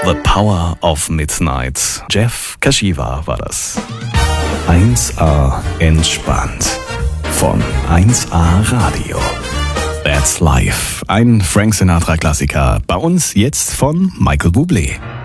The Power of Midnight. Jeff Kashiwa war das. 1A entspannt. Von 1A Radio. That's Life. Ein Frank Sinatra-Klassiker. Bei uns jetzt von Michael Bublé.